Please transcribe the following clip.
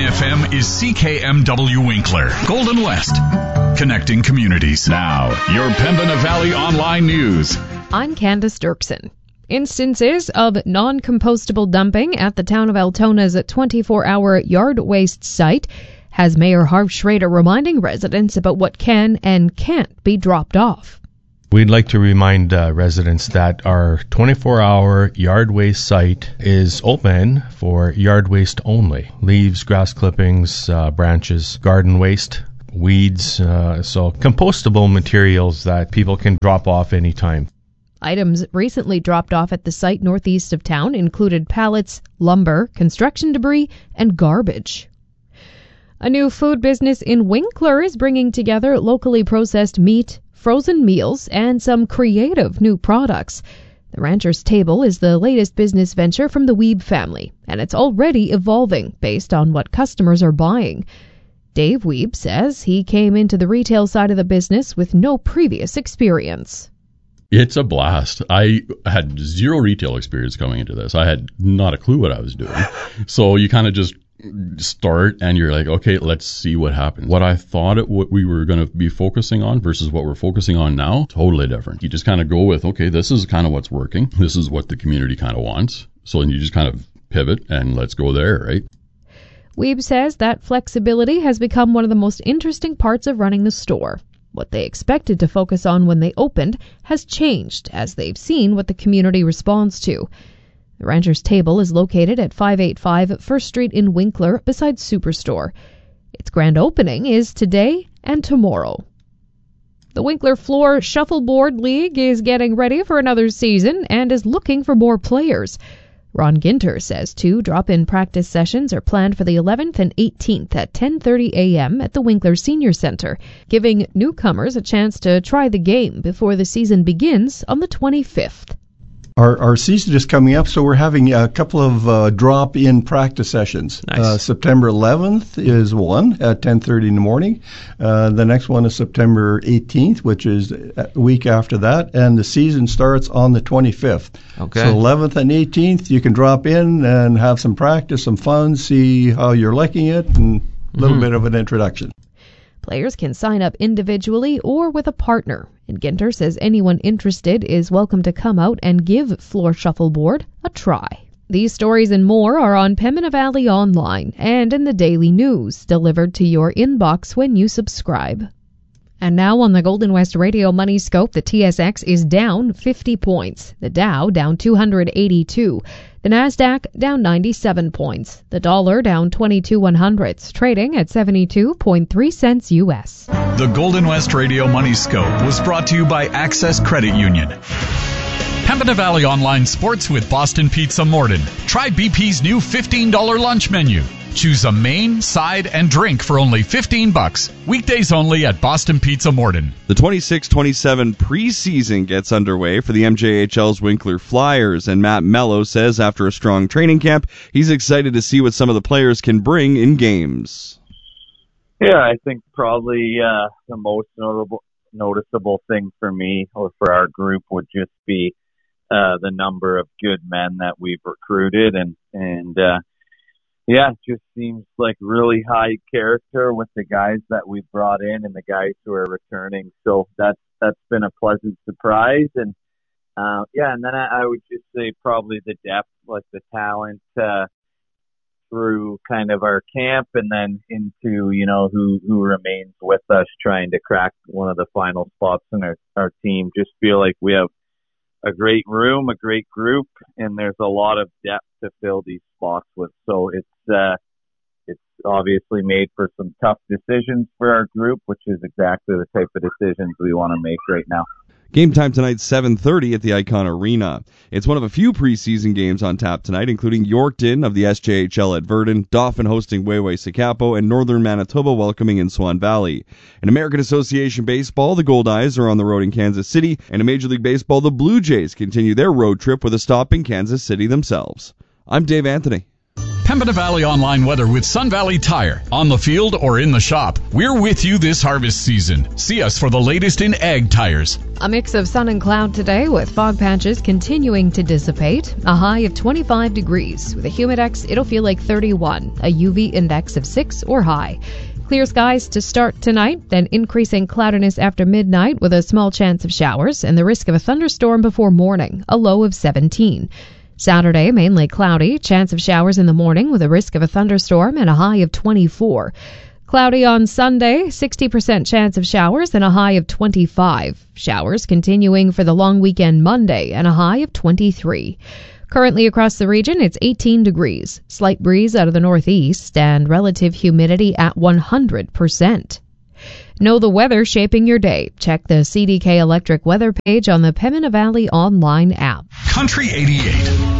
FM is CKMW Winkler, Golden West, connecting communities. Now, your Pembina Valley Online News. I'm Candace Dirksen. Instances of non-compostable dumping at the town of Altona's 24-hour yard waste site has Mayor Harv Schrader reminding residents about what can and can't be dropped off. We'd like to remind residents that our 24-hour yard waste site is open for yard waste only. Leaves, grass clippings, branches, garden waste, weeds, so compostable materials that people can drop off anytime. Items recently dropped off at the site northeast of town included pallets, lumber, construction debris, and garbage. A new food business in Winkler is bringing together locally processed meat, frozen meals, and some creative new products. The Rancher's Table is the latest business venture from the Wiebe family, and it's already evolving based on what customers are buying. Dave Wiebe says he came into the retail side of the business with no previous experience. It's a blast. I had zero retail experience coming into this. I had not a clue what I was doing. So you kind of just start and you're like, okay, let's see what happens. What I thought what we were going to be focusing on versus what we're focusing on now, totally different. You just kind of go with, okay, this is kind of what's working. This is what the community kind of wants. So then you just kind of pivot and let's go there, right? Wiebe says that flexibility has become one of the most interesting parts of running the store. What they expected to focus on when they opened has changed as they've seen what the community responds to. The Rancher's Table is located at 585 First Street in Winkler beside Superstore. Its grand opening is today and tomorrow. The Winkler Floor Shuffleboard League is getting ready for another season and is looking for more players. Ron Ginter says 2 drop-in practice sessions are planned for the 11th and 18th at 10:30 a.m. at the Winkler Senior Center, giving newcomers a chance to try the game before the season begins on the 25th. Our season is coming up, so we're having a couple of drop-in practice sessions. Nice. September 11th is one at 10:30 in the morning. The next one is September 18th, which is a week after that, and the season starts on the 25th. Okay. So 11th and 18th, you can drop in and have some practice, some fun, see how you're liking it, and a little bit of an introduction. Players can sign up individually or with a partner, and Ginter says anyone interested is welcome to come out and give Floor Shuffleboard a try. These stories and more are on Pembina Valley Online and in the Daily News, delivered to your inbox when you subscribe. And now on the Golden West Radio Money Scope, the TSX is down 50 points. The Dow down 282. The Nasdaq down 97 points. The dollar down 22/100ths, trading at 72.3 cents U.S. The Golden West Radio Money Scope was brought to you by Access Credit Union. Pembina Valley Online Sports with Boston Pizza Morden. Try BP's new $15 lunch menu. Choose a main, side, and drink for only $15. Weekdays only at Boston Pizza Morden. The 26-27 preseason gets underway for the MJHL's Winkler Flyers, and Matt Mello says after a strong training camp, he's excited to see what some of the players can bring in games. Yeah, I think probably the most noticeable thing for me or for our group would just be the number of good men that we've recruited, and yeah, it just seems like really high character with the guys that we've brought in and the guys who are returning. So that's been a pleasant surprise. And yeah, and then I would just say probably the depth, like the talent through kind of our camp and then into, you know, who remains with us trying to crack one of the final spots in our team. Just feel like we have a great room, a great group, and there's a lot of depth to fill these spots with. So it's obviously made for some tough decisions for our group, which is exactly the type of decisions we want to make right now. Game time tonight, 7:30 at the Icon Arena. It's one of a few preseason games on tap tonight, including Yorkton of the SJHL at Verdun, Dauphin hosting Wayway-Sakapo, and Northern Manitoba welcoming in Swan Valley. In American Association Baseball, the Gold Eyes are on the road in Kansas City, and in Major League Baseball, the Blue Jays continue their road trip with a stop in Kansas City themselves. I'm Dave Anthony. Pembina Valley Online weather with Sun Valley Tire. On the field or in the shop, we're with you this harvest season. See us for the latest in ag tires. A mix of sun and cloud today with fog patches continuing to dissipate. A high of 25 degrees. With a humidex, it'll feel like 31. A UV index of 6 or high. Clear skies to start tonight, then increasing cloudiness after midnight with a small chance of showers and the risk of a thunderstorm before morning, a low of 17. Saturday, mainly cloudy, chance of showers in the morning with a risk of a thunderstorm and a high of 24. Cloudy on Sunday, 60% chance of showers and a high of 25. Showers continuing for the long weekend Monday and a high of 23. Currently across the region, it's 18 degrees. Slight breeze out of the northeast and relative humidity at 100%. Know the weather shaping your day. Check the CDK Electric weather page on the Pembina Valley online app. Country 88.